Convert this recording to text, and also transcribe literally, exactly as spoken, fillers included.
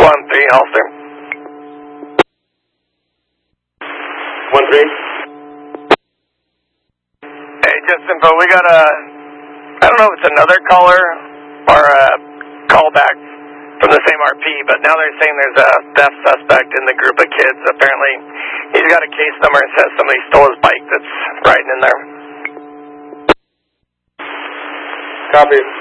one three, holster. one three. Hey, just info, we got a, I don't know if it's another caller or a callback from the same R P, but now they're saying there's a theft suspect in the group of kids. Apparently, he's got a case number and says somebody stole his bike that's riding in there. Copy.